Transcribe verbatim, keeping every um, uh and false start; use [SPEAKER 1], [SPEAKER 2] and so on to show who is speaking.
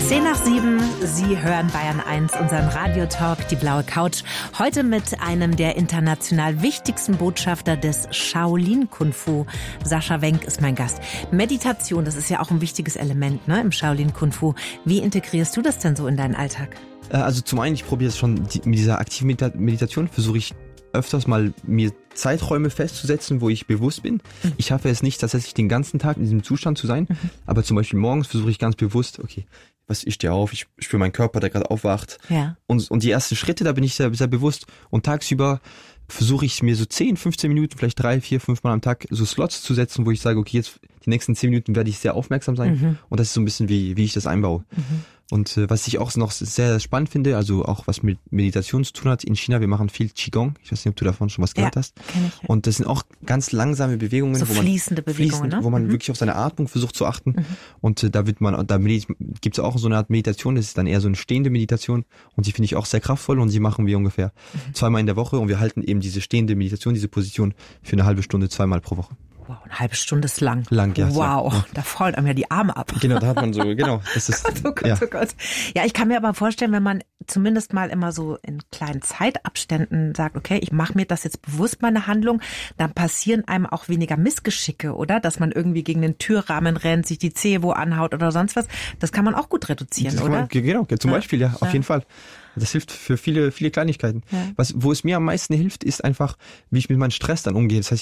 [SPEAKER 1] Zehn nach sieben, Sie hören Bayern eins, unseren Radiotalk, die blaue Couch. Heute mit einem der international wichtigsten Botschafter des Shaolin Kung Fu. Sascha Wenk ist mein Gast. Meditation, das ist ja auch ein wichtiges Element, ne, im Shaolin Kung Fu. Wie integrierst du das denn so in deinen Alltag?
[SPEAKER 2] Also zum einen, ich probiere es schon mit dieser aktiven Meditation, versuche ich öfters mal mir Zeiträume festzusetzen, wo ich bewusst bin. Mhm. Ich schaffe es nicht, tatsächlich den ganzen Tag in diesem Zustand zu sein, mhm. aber zum Beispiel morgens versuche ich ganz bewusst, okay, was, ich stehe auf, ich spüre meinen Körper, der gerade aufwacht. Ja. Und, und die ersten Schritte, da bin ich sehr, sehr bewusst. Und tagsüber versuche ich mir so zehn, fünfzehn Minuten, vielleicht drei, vier, fünf Mal am Tag so Slots zu setzen, wo ich sage, okay, jetzt die nächsten zehn Minuten werde ich sehr aufmerksam sein. Mhm. Und das ist so ein bisschen, wie, wie ich das einbaue. Mhm. Und äh, was ich auch noch sehr spannend finde, also auch was mit Meditation zu tun hat, in China, wir machen viel Qigong. Ich weiß nicht, ob du davon schon was gehört
[SPEAKER 1] ja,
[SPEAKER 2] hast.
[SPEAKER 1] Kenn ich, ja.
[SPEAKER 2] Und das sind auch ganz langsame Bewegungen,
[SPEAKER 1] so
[SPEAKER 2] wo man
[SPEAKER 1] fließende Bewegungen,
[SPEAKER 2] fließend,
[SPEAKER 1] ne?
[SPEAKER 2] wo man
[SPEAKER 1] mhm.
[SPEAKER 2] wirklich auf seine Atmung versucht zu achten. Mhm. Und äh, da wird man, da gibt es auch so eine Art Meditation, das ist dann eher so eine stehende Meditation und die finde ich auch sehr kraftvoll und die machen wir ungefähr mhm. zweimal in der Woche und wir halten eben diese stehende Meditation, diese Position für eine halbe Stunde zweimal pro Woche.
[SPEAKER 1] Wow, eine halbe Stunde ist lang.
[SPEAKER 2] Lang, ja.
[SPEAKER 1] Wow,
[SPEAKER 2] ja.
[SPEAKER 1] Da fallen einem ja die Arme ab.
[SPEAKER 2] Genau, da hat man so, genau. Das ist,
[SPEAKER 1] Gott, oh Gott, ja. oh Gott. Ja, ich kann mir aber vorstellen, wenn man zumindest mal immer so in kleinen Zeitabständen sagt, okay, ich mache mir das jetzt bewusst, meine Handlung, dann passieren einem auch weniger Missgeschicke, oder? Dass man irgendwie gegen den Türrahmen rennt, sich die Zehe wo anhaut oder sonst was. Das kann man auch gut reduzieren, oder?
[SPEAKER 2] Man, genau, zum
[SPEAKER 1] ja.
[SPEAKER 2] Beispiel, ja, auf ja. jeden Fall. Das hilft für viele, viele Kleinigkeiten. Ja. Was, wo es mir am meisten hilft, ist einfach, wie ich mit meinem Stress dann umgehe. Das heißt,